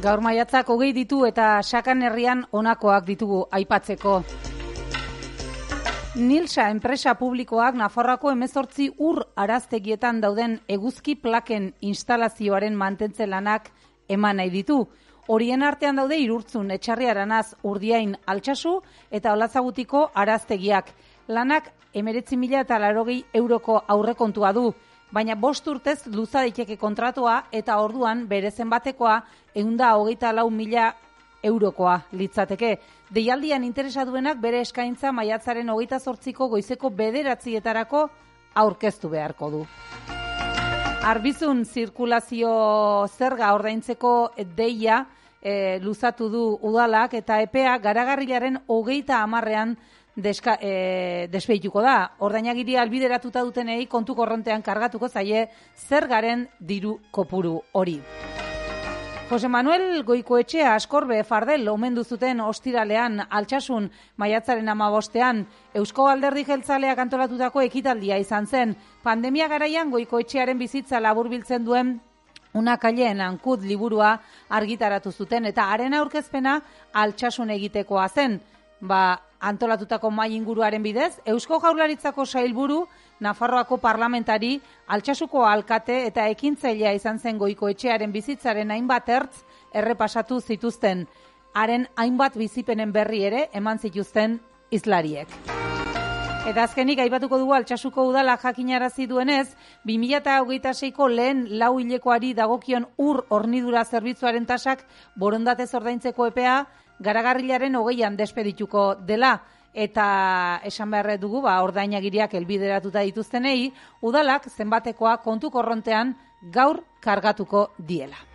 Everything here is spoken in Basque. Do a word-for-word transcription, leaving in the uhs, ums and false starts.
Gaur maiatzak hogei ditu eta Sakan herrian honakoak ditugu aipatzeko. Nilsa enpresa publikoak Nafarroako hemezortzi ur araztegietan dauden eguzki plaken instalazioaren mantentze lanak eman nahi ditu. Horien artean daude Irurtzun, Etxarri-Aranaz, Urdiain, Altsasu eta Olazagutiko araztegiak. Lanak hemeretzi mila eta laurogei euroko aurrekontua du, baina bost urtez luza daiteke kontratua eta orduan bere zenbatekoa ehun eta hogeita lau mila eurokoa litzateke. Deialdian interesa duenak bere eskaintza maiatzaren hogeita zortziko goizeko bederatzietarako aurkeztu beharko du. Arbizun zirkulazio zerga ordaintzeko deia e, luzatu du udalak eta epea garagarrilaren hogeita hamarrean Deska, e, despeituko da. Ordainagiri albideratuta dutenei kontu korrontean kargatuko zaie zergaren diru kopuru hori. Jose Manuel Goikoetxea Askorbe Fardel omendu zuten ostiralean Altsasun maiatzaren hamabostean Eusko Alderdi Jeltzaleak antolatutako ekitaldia izan zen. Pandemia garaian Goikoetxearen bizitza laburbiltzen duen Una kaileen ankud liburua argitaratu zuten eta haren aurkezpena Altsasun egitekoa zen. Ba, antolatutako mahai inguruaren bidez, Eusko Jaurlaritzako sailburu, Nafarroako parlamentari, Altsasuko alkate eta ekintzailea izan zen Goikoetxearen bizitzaren hainbat ertz errepasatu zituzten. Haren hainbat bizipenen berri ere eman zituzten hizlariek. Eta azkenik aipatuko dugu Altsasuko udala jakinarazi duenez, bi mila hogeita seiko lehen lau hilekoari dagokion ur hornidura zerbitzuaren tasak borondatez ordaintzeko epea garagarrilaren hogeian despedituko dela. Eta esan behar dugu, ba, ordainagiriak helbideratuta dituztenei, udalak zenbatekoa kontu korrontean gaur kargatuko diela.